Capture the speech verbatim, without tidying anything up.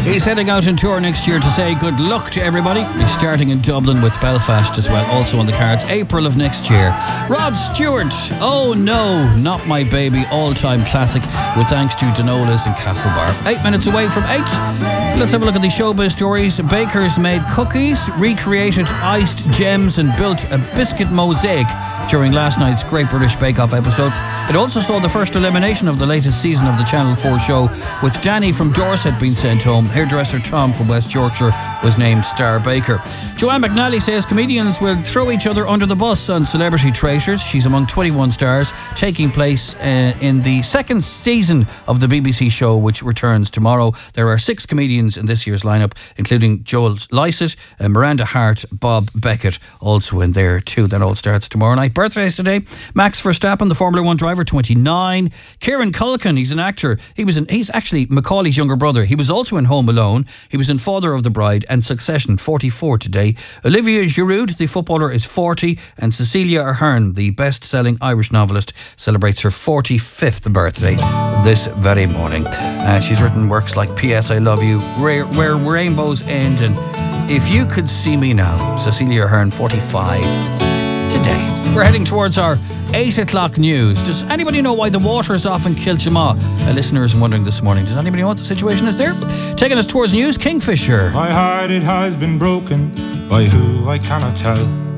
He's heading out on tour next year to say good luck to everybody. He's starting in Dublin with Belfast as well, also on the cards, April of next year. Rod Stewart, Oh No, Not My Baby, all-time classic, with thanks to Danolas and Castlebar. Eight minutes away from eight. Let's have a look at the showbiz stories. Bakers made cookies, recreated iced gems and built a biscuit mosaic during last night's Great British Bake Off episode. It also saw the first elimination of the latest season of the Channel four show, with Danny from Dorset being sent home. Hairdresser Tom from West Yorkshire was named Star Baker. Joanne McNally says comedians will throw each other under the bus on Celebrity Traitors. She's among twenty-one stars, taking place uh, in the second season of the B B C show, which returns tomorrow. There are six comedians in this year's lineup, including Joel Lycett, uh, Miranda Hart, Bob Beckett, also in there too. That all starts tomorrow night. Birthdays today: Max Verstappen, the Formula One driver, twenty-nine. Kieran Culkin, he's an actor. He was in, he's actually Macaulay's younger brother. He was also in Home Alone. He was in Father of the Bride and Succession, forty-four today. Olivia Giroud, the footballer, is forty, and Cecilia Ahern, the best-selling Irish novelist, celebrates her forty-fifth birthday this very morning. Uh, she's written works like P S I Love You, Where, Where Rainbows End, and If You Could See Me Now. Cecilia Ahern, forty-five today. We're heading towards our eight o'clock news. Does anybody know why the water is off in Kiltimagh? A listener is wondering this morning. Does anybody know what the situation is there? Taking us towards news, Kingfisher. My heart, it has been broken by who I cannot tell.